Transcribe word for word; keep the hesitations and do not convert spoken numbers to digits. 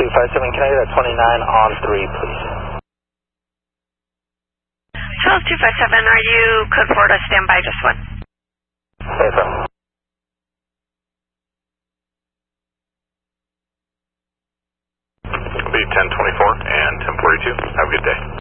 five seven, can I get a twenty-nine on three, please? Charles two five seven, are you code four to stand by just one? Yes, sir. It'll be ten twenty-four and ten forty-two. Have a good day.